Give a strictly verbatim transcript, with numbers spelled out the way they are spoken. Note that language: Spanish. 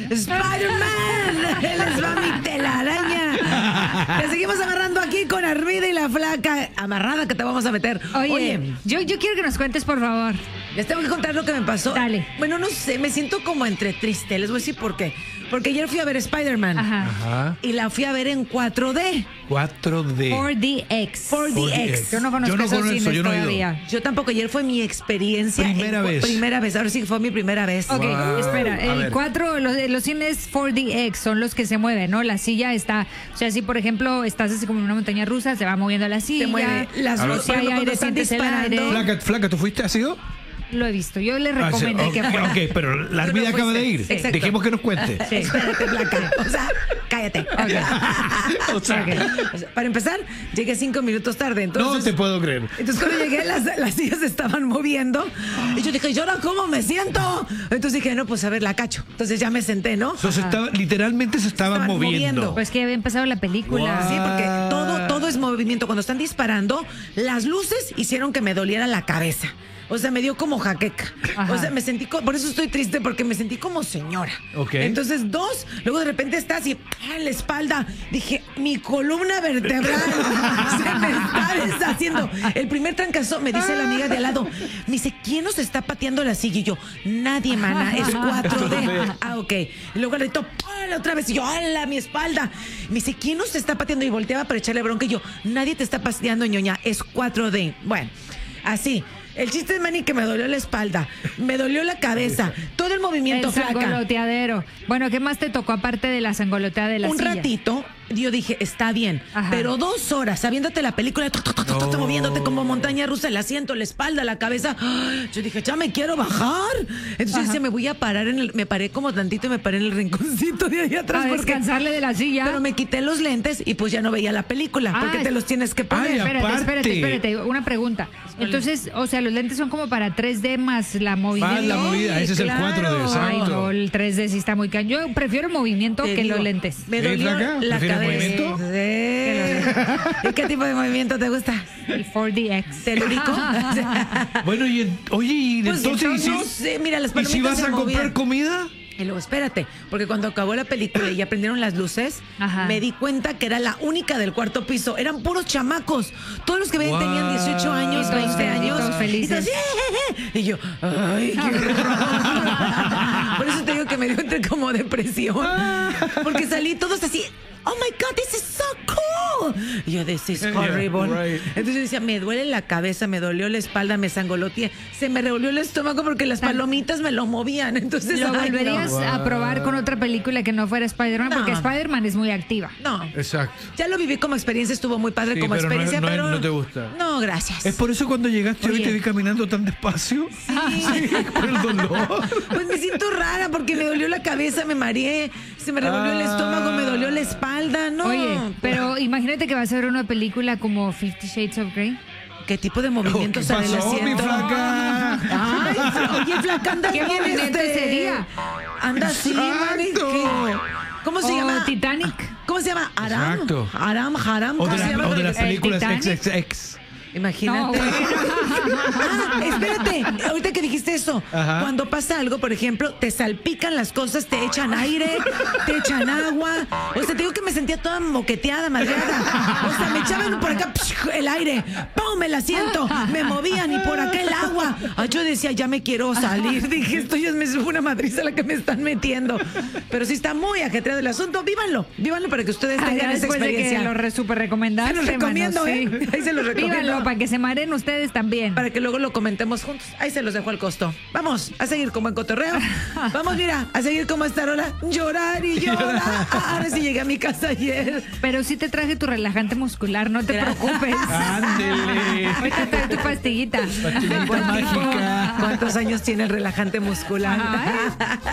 ¡Spider-Man! ¡Les va mi telaraña! Te seguimos amarrando aquí con Armida y la flaca amarrada que te vamos a meter. Oye, Oye, yo, yo quiero que nos cuentes, por favor. les tengo que contar lo que me pasó. Dale. Bueno, no sé, me siento como entre triste. Les voy a decir por qué. Porque ayer fui a ver Spider-Man. Ajá. Ajá. Y la fui a ver en cuatro D. cuatro D. cuatro D X. cuatro D X. Yo no conozco Yo no esos conozco, cines yo no he ido. todavía. Yo tampoco, ayer fue mi experiencia. Primera en- vez. Primera vez, ahora sí fue mi primera vez. Ok, Wow. espera, A el ver. cuatro, los, los cines cuatro D X son los que se mueven, ¿no? La silla está, o sea, si por ejemplo estás así como en una montaña rusa, se va moviendo la silla. Se mueve. Las A ver. luces, Si hay cuando aire, están sientes el disparando. aire. Flaca, flaca, ¿tú fuiste? ¿Has ido? Lo he visto, yo le Ah, sí, recomendé ok, que fuera. ok, pero la Tú Armida no acaba de fuiste. ir. Exacto. Dejemos que nos cuente. Sí. Espérate, flaca. O sea, cállate. O sea, O sea, para empezar, llegué cinco minutos tarde. Entonces, no te puedo creer. Entonces cuando llegué las, las sillas se estaban moviendo y yo dije, ¿y ahora cómo me siento? Entonces dije, no, pues a ver, la cacho. Entonces ya me senté, ¿no? Entonces estaba, literalmente se estaban, Estaban moviendo. moviendo. Pues que había empezado la película. Sí, porque todo, todo es movimiento. Cuando están disparando, las luces hicieron que me doliera la cabeza. O sea, me dio como jaqueca. Ajá. O sea, me sentí, co- por eso estoy triste, porque me sentí como señora. Ok. Entonces, dos, luego de repente estás y ¡ah! En la espalda. Dije, mi columna vertebral se me está deshaciendo. El primer trancazo, me dice la amiga de al lado, me dice, ¿quién nos está pateando la silla? Y yo, nadie, mana, es cuatro D. Ah, ok. Y luego le grito, ¡pala! Otra vez. Y yo, ¡hala! Mi espalda. Me dice, ¿quién nos está pateando? Y volteaba para echarle bronca. Y yo, nadie te está pateando, ñoña, es cuatro D. Bueno, así. El chiste es, Manny, que me dolió la espalda, me dolió la cabeza, todo el movimiento, El flaca. sangoloteadero. Bueno, ¿qué más te tocó aparte de la sangoloteada de la Un silla? ratito, yo dije, está bien, Ajá. pero dos horas, sabiéndote la película, tu, tu, tu, tu, tu, No. moviéndote como montaña rusa, el asiento, la espalda, la cabeza. Yo dije, ya me quiero bajar. Entonces yo decía, me voy a parar en el, me paré como tantito y me paré en el rinconcito de ahí atrás. A porque- descansarle de la silla. Pero me quité los lentes y pues ya no veía la película, Ah, porque te los tienes que poner. Ay, Espérate, aparte. espérate, espérate, una pregunta. Entonces, o sea, los lentes son como para tres D más la movida. Más la movida, ese es el claro. cuatro D, Ay, exacto. no, el tres D sí está muy cañón. Yo prefiero el movimiento Te que digo, los lentes. Me ¿Sí, dolió flaca? la ¿Prefieres cabeza. movimiento? Sí. ¿Y qué tipo de movimiento te gusta? El cuatro D X. ¿Telúrico? Bueno, y en- oye, y Pues, entonces, ¿y si, no sé, mira, las ¿y palomitas si vas se a comprar movían. comida? Y luego, espérate, porque cuando acabó la película y ya prendieron las luces, Ajá. me di cuenta que era la única del cuarto piso. Eran puros chamacos. Todos los que veían Wow. tenían dieciocho años, Y todos veinte fel- y años. todos felices. Y, todos, "Yeah". Y yo, ay, qué horror. Por eso te digo que me dio entre como depresión. Porque salí todos así, oh my God, this is so cool. Y yo, this is Yeah, horrible. right. Entonces yo decía, me duele la cabeza, me dolió la espalda, me sangoloteé. Se me revolvió el estómago porque las palomitas me lo movían. Entonces, ¿Lo ay, no. volverías a probar con otra película que no fuera Spider-Man? No. Porque Spider-Man es muy activa. No. Exacto. Ya lo viví como experiencia, estuvo muy padre Sí, como pero no- experiencia, no- pero. no te gusta. No, gracias. ¿Es por eso cuando llegaste hoy Oye. te vi caminando tan despacio? Sí. Por el dolor. Pues me siento rara porque me dolió la cabeza, me mareé, se me revolvió el Ah. estómago, me dolió la espalda, no. Oye, pero imagínate que vas a ver una película como Fifty Shades of Grey. ¿Qué tipo de movimientos ¿Qué hará el pasó, mi asiento? flaca? Ay, fla- oye, flaca, anda ¿Qué bien movimiento este. sería? Anda así, mami, Exacto. ¿qué? ¿Cómo se O llama? Titanic. ¿Cómo se llama? Aram. Exacto. Aram, Haram. O ¿Cómo de, se la- llama? o de las El películas Titanic. ex ex ex. Imagínate. No, bueno. Ah, espérate, ahorita que dijiste eso, Ajá. cuando pasa algo, por ejemplo, te salpican las cosas, te echan aire, te echan agua. O sea, te digo que me sentía toda moqueteada, madreada. O sea, me echaban por acá psh, el aire, ¡pum! El asiento, me movían y por acá el agua. Ay, yo decía, ya me quiero salir. Dije, esto ya me es una matriz a la que me están metiendo. Pero sí está muy ajetreado el asunto. Vívanlo, vívanlo para que ustedes Ay, tengan ya esa después de que experiencia. lo re, super recomendaste, Se los recomiendo, mano, ¿eh? Ahí se los recomiendo. Vívanlo para que se mareen ustedes también. Para que luego lo comentemos juntos. Ahí se los dejo al costo. Vamos a seguir como en cotorreo. Vamos, mira, a seguir como esta rola. Llorar y llorar. Ahora sí llegué a mi casa ayer. Pero sí te traje tu relajante muscular, no te Gracias. preocupes. Ándele. Ahorita te doy tu pastillita. Pastillita mágica. ¿Cuántos años tiene el relajante muscular? Ay.